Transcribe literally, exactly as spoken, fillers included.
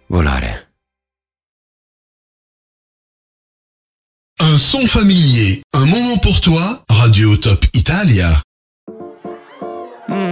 Volare. Un son familier, un moment pour toi, Radio Top Italia.